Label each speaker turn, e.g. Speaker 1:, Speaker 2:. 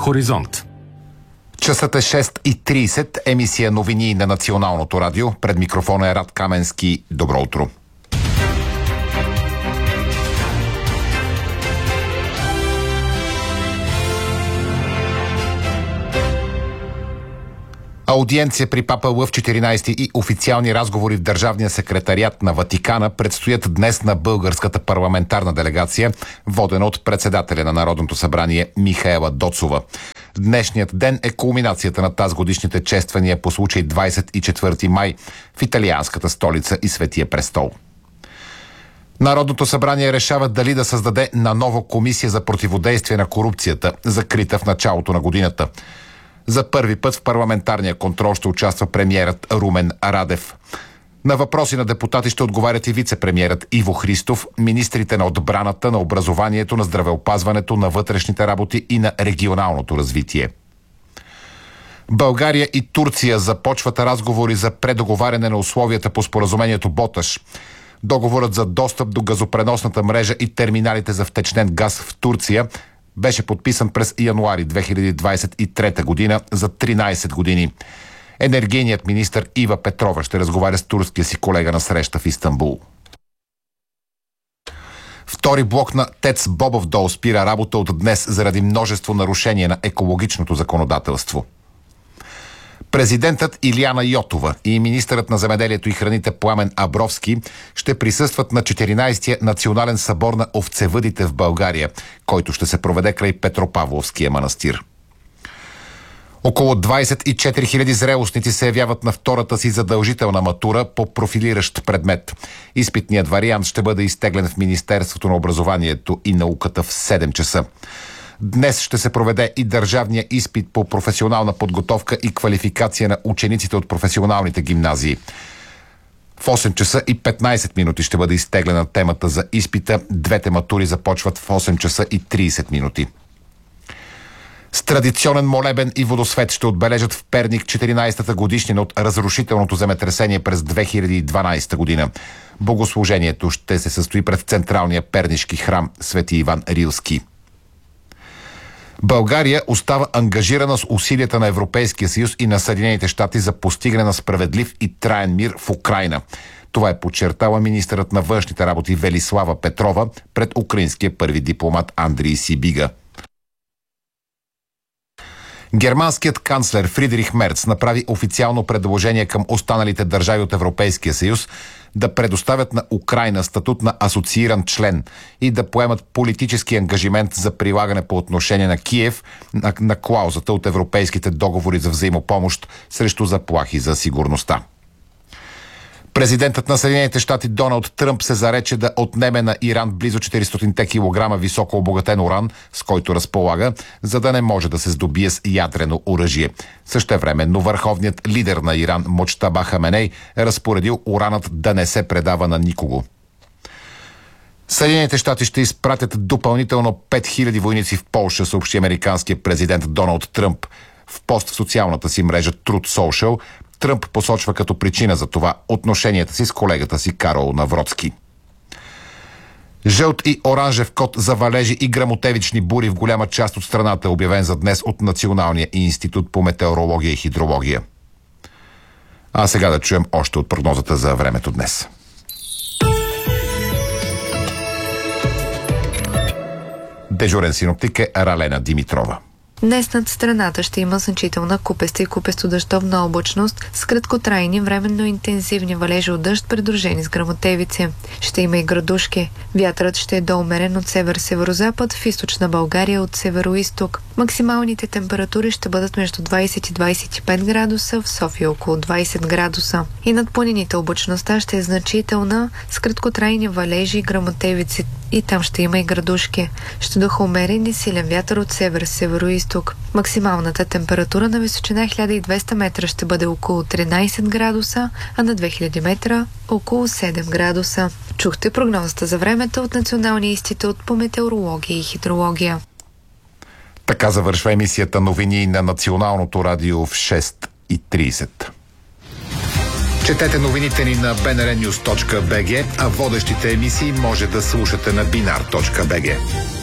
Speaker 1: Хоризонт.
Speaker 2: Часът е 6:30, емисия новини на Националното радио. Пред микрофона е Рад Каменски. Добро утро. Аудиенция при Папа Лъв 14 и официални разговори в Държавния секретариат на Ватикана предстоят днес на българската парламентарна делегация, водена от председателя на Народното събрание Михаела Доцова. Днешният ден е кулминацията на тазгодишните чествания по случай 24 май в италианската столица и Светия престол. Народното събрание решава дали да създаде наново комисия за противодействие на корупцията, закрита в началото на годината. За първи път в парламентарния контрол ще участва премиерът Румен Радев. На въпроси на депутати ще отговарят и вице-премиерът Иво Христов, министрите на отбраната, на образованието, на здравеопазването, на вътрешните работи и на регионалното развитие. България и Турция започват разговори за предоговаряне на условията по споразумението Боташ. Договорът за достъп до газопреносната мрежа и терминалите за втечнен газ в Турция беше подписан през януари 2023 година за 13 години. Енергийният министър Ива Петрова ще разговаря с турския си колега на среща в Истанбул. Втори блок на ТЕЦ Бобов дол спира работа от днес заради множество нарушения на екологичното законодателство. Президентът Илияна Йотова и министърът на земеделието и храните Пламен Абровски ще присъстват на 14-я национален събор на овцевъдите в България, който ще се проведе край Петропавловския манастир. Около 24 000 зрелостници се явяват на втората си задължителна матура по профилиращ предмет. Изпитният вариант ще бъде изтеглен в Министерството на образованието и науката в 7 часа. Днес ще се проведе и държавния изпит по професионална подготовка и квалификация на учениците от професионалните гимназии. В 8 часа и 15 минути ще бъде изтеглена темата за изпита. Двете матури започват в 8 часа и 30 минути. С традиционен молебен и водосвет ще отбележат в Перник 14-та годишнина от разрушителното земетресение през 2012 година. Богослужението ще се състои пред централния пернишки храм Свети Иван Рилски. България остава ангажирана с усилията на Европейския съюз и на Съединените щати за постигане на справедлив и траен мир в Украйна. Това е подчертала министърът на външните работи Велислава Петрова пред украинския първи дипломат Андрий Сибига. Германският канцлер Фридрих Мерц направи официално предложение към останалите държави от Европейския съюз да предоставят на Украйна статут на асоцииран член и да поемат политически ангажимент за прилагане по отношение на Киев на клаузата от европейските договори за взаимопомощ срещу заплахи за сигурността. Президентът на Съединените щати Доналд Тръмп се зарече да отнеме на Иран близо 400 кг високо обогатен уран, с който разполага, за да не може да се здобие с ядрено оръжие. Същевременно върховният лидер на Иран Муджтаба Хаменей е разпоредил уранът да не се предава на никого. Съединените щати ще изпратят допълнително 5000 войници в Полша, съобщи американският президент Доналд Тръмп. В пост в социалната си мрежа Truth Social Тръмп посочва като причина за това отношенията си с колегата си Карол Навроцки. Жълт и оранжев код за валежи и гръмотевични бури в голяма част от страната е обявен за днес от Националния институт по метеорология и хидрология. А сега да чуем още от прогнозата за времето днес. Дежурен синоптик е Ралена Димитрова.
Speaker 3: Днес над страната ще има значителна купеста и купесто-дъждовна облачност с краткотрайни, временно интензивни валежи от дъжд, придружени с гръмотевици. Ще има и градушки. Вятърът ще е доумерен от север-северозапад, в източна България от северо-исток. Максималните температури ще бъдат между 20 и 25 градуса, в София около 20 градуса. И над планините облачността ще е значителна с краткотрайни валежи и гръмотевици. И там ще има и градушки. Ще духа умерен и силен вятър от север-северо-исток. Максималната температура на височина 1200 метра ще бъде около 13 градуса, а на 2000 метра около 7 градуса. Чухте прогнозата за времето от Националния институт по метеорология и хидрология.
Speaker 2: Така завършва емисията новини на Националното радио в 6:30. Четете новините ни на bnrnews.bg, а водещите емисии може да слушате на binar.bg.